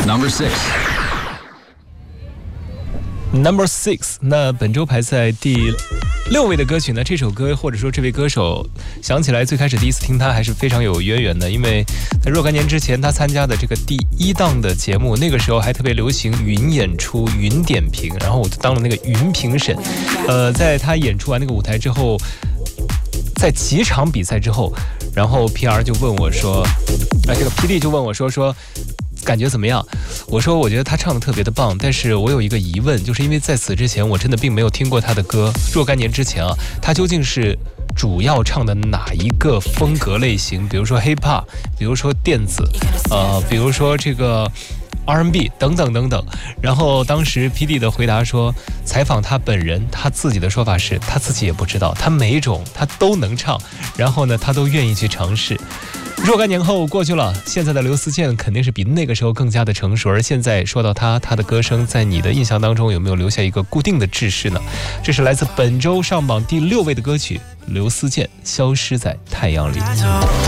Number 6. Number 6， 那本周排在第6位的歌曲呢，这首歌或者说这位歌手，想起来最开始第一次听他还是非常有渊源的，因为在若干年之前他参加的这个第1档的节目，那个时候还特别流行云演出、云点评，然后我就当了那个云评审。在他演出完那个舞台之后，在几场比赛之后，然后 PR 就问我说，这个 PD 就问我说感觉怎么样？我说我觉得他唱的特别的棒，但是我有一个疑问，就是因为在此之前我真的并没有听过他的歌。若干年之前啊，他究竟是主要唱的哪一个风格类型？比如说 hip hop， 比如说电子，比如说这个 R&B 等等等等。然后当时 PD 的回答说，采访他本人，他自己的说法是他自己也不知道，他每一种他都能唱，然后呢他都愿意去尝试。若干年后过去了，现在的刘思健肯定是比那个时候更加的成熟。而现在说到他的歌声，在你的印象当中有没有留下一个固定的制式呢？这是来自本周上榜第6位的歌曲，刘思健《消失在太阳里》。